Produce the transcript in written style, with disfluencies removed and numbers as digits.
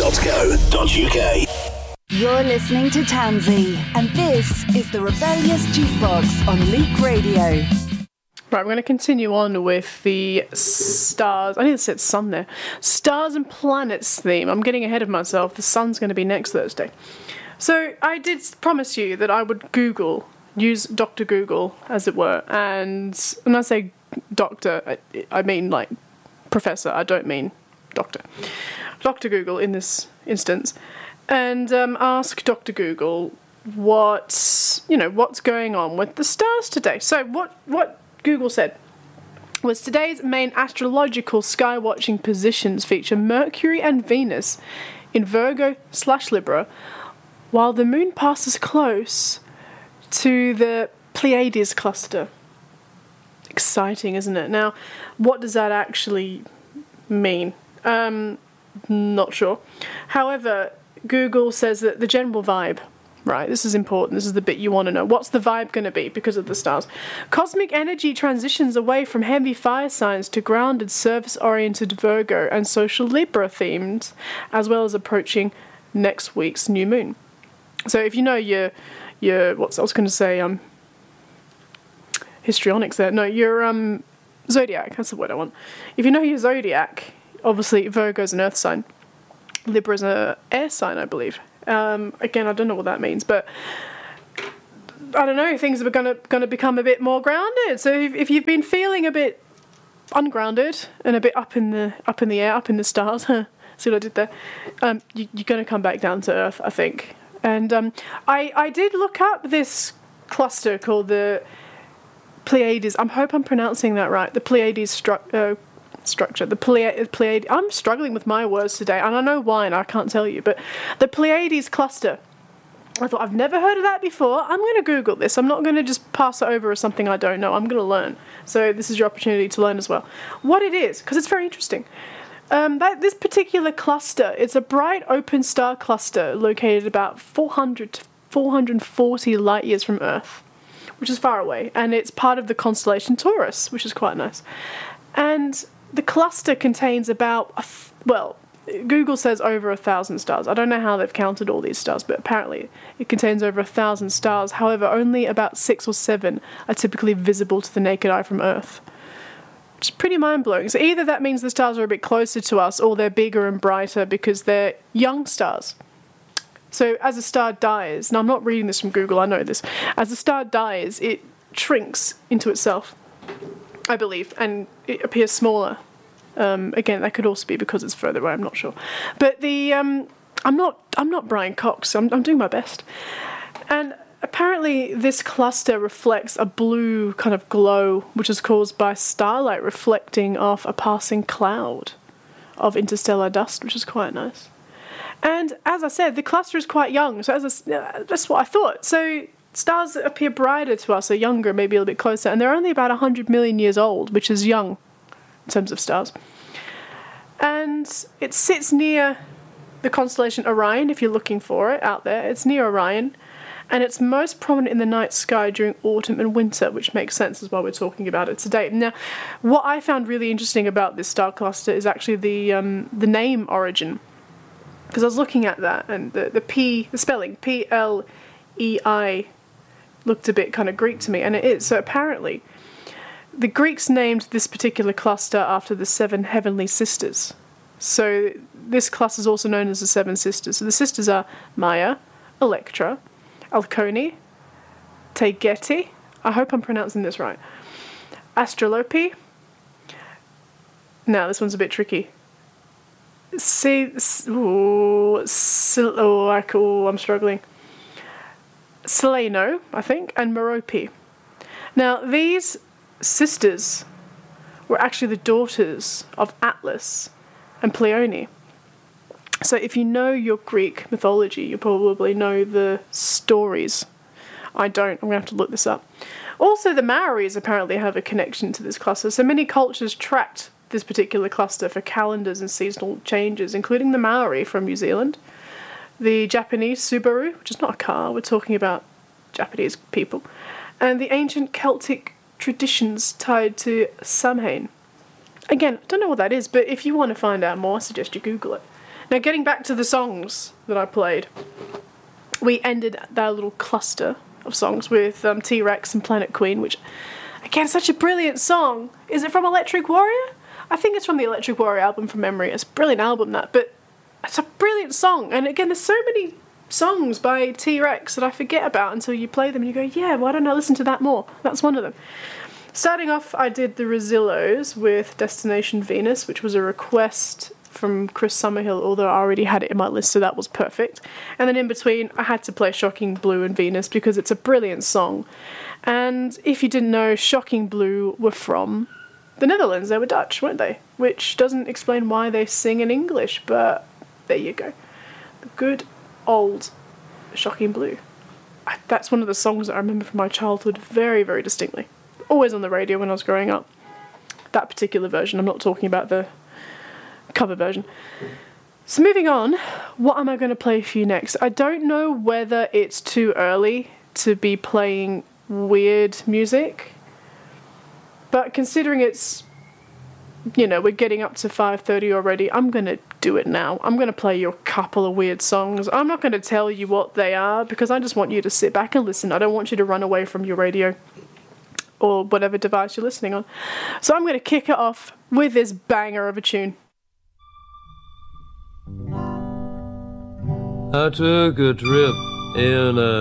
www.rebellious.co.uk. You're listening to Tansy, and this is the Rebellious Jukebox on Leak Radio. Right, we're going to continue on with the stars. I need to say sun there. Stars and planets theme. I'm getting ahead of myself. The sun's going to be next Thursday. So I did promise you that I would use Dr. Google, as it were. And when I say doctor, I mean like professor. I don't mean doctor. Dr. Google in this instance. And ask Dr. Google what's going on with the stars today. So what Google said was today's main astrological sky-watching positions feature Mercury and Venus in Virgo/Libra, while the moon passes close to the Pleiades cluster. Exciting, isn't it? Now, what does that actually mean? Not sure. However, Google says that the general vibe, right, this is important, this is the bit you want to know. What's the vibe going to be because of the stars? Cosmic energy transitions away from heavy fire signs to grounded, service-oriented Virgo and social Libra themes, as well as approaching next week's new moon. So if you know your histrionics there. No, your zodiac, that's the word I want. If you know your zodiac, obviously Virgo's an earth sign. Libra's an air sign, I believe. Again, I don't know what that means, but I don't know. Things are going to become a bit more grounded. So if you've been feeling a bit ungrounded and a bit up in the air, up in the stars, see what I did there? You're going to come back down to earth, I think. And I did look up this cluster called the Pleiades. I hope I'm pronouncing that right. The Pleiades structure. The Pleiades. I'm struggling with my words today, and I know why, and I can't tell you. But the Pleiades cluster. I thought, I've never heard of that before. I'm going to Google this. I'm not going to just pass it over as something I don't know. I'm going to learn. So this is your opportunity to learn as well. What it is, because it's very interesting. This particular cluster, it's a bright open star cluster located about 400 to 440 light years from Earth, which is far away, and it's part of the constellation Taurus, which is quite nice. And the cluster contains about, Google says over 1,000 stars. I don't know how they've counted all these stars, but apparently it contains over 1,000 stars. However, only about 6 or 7 are typically visible to the naked eye from Earth, which is pretty mind-blowing. So either that means the stars are a bit closer to us, or they're bigger and brighter because they're young stars. So as a star dies, and I'm not reading this from Google, I know this, as a star dies, it shrinks into itself, I believe, and it appears smaller. Again, that could also be because it's further away. I'm not sure, but I'm not Brian Cox. I'm doing my best, and apparently this cluster reflects a blue kind of glow, which is caused by starlight reflecting off a passing cloud of interstellar dust, which is quite nice. And as I said, the cluster is quite young, so that's what I thought. So stars that appear brighter to us are younger, maybe a little bit closer, and they're only about 100 million years old, which is young in terms of stars. And it sits near the constellation Orion, if you're looking for it out there. It's near Orion, and it's most prominent in the night sky during autumn and winter, which makes sense as well we're talking about it today. Now, what I found really interesting about this star cluster is actually the name origin, because I was looking at that, and the spelling, P-L-E-I, looked a bit kind of Greek to me, and it is. So apparently the Greeks named this particular cluster after the 7 heavenly sisters. So this cluster is also known as the 7 sisters. So the sisters are Maia, Electra, Alcone, Taygete, I hope I'm pronouncing this right, Astrolope. Now this one's a bit tricky. I'm struggling. Seleno, I think, and Merope. Now, these sisters were actually the daughters of Atlas and Pleione. So if you know your Greek mythology, you probably know the stories. I don't. I'm going to have to look this up. Also, the Maoris apparently have a connection to this cluster. So many cultures tracked this particular cluster for calendars and seasonal changes, including the Maori from New Zealand, the Japanese Subaru, which is not a car, we're talking about Japanese people, and the ancient Celtic traditions tied to Samhain. Again, I don't know what that is, but if you want to find out more, I suggest you Google it. Now, getting back to the songs that I played, we ended that little cluster of songs with T-Rex and Planet Queen, which, again, such a brilliant song. Is it from Electric Warrior? I think it's from the Electric Warrior album from memory. It's a brilliant album, that, but it's a brilliant song. And again, there's so many songs by T-Rex that I forget about until you play them and you go, yeah, why don't I listen to that more? That's one of them. Starting off, I did the Rosillos with Destination Venus, which was a request from Chris Summerhill, although I already had it in my list, so that was perfect. And then in between, I had to play Shocking Blue and Venus because it's a brilliant song. And if you didn't know, Shocking Blue were from the Netherlands. They were Dutch, weren't they? Which doesn't explain why they sing in English, but there you go. The good old Shocking Blue. That's one of the songs that I remember from my childhood very, very distinctly. Always on the radio when I was growing up. That particular version. I'm not talking about the cover version. So moving on, what am I going to play for you next? I don't know whether it's too early to be playing weird music, but considering it's, we're getting up to 5:30 already, I'm going to do it now. I'm going to play you a couple of weird songs. I'm not going to tell you what they are because I just want you to sit back and listen. I don't want you to run away from your radio or whatever device you're listening on. So I'm going to kick it off with this banger of a tune. I took a trip in a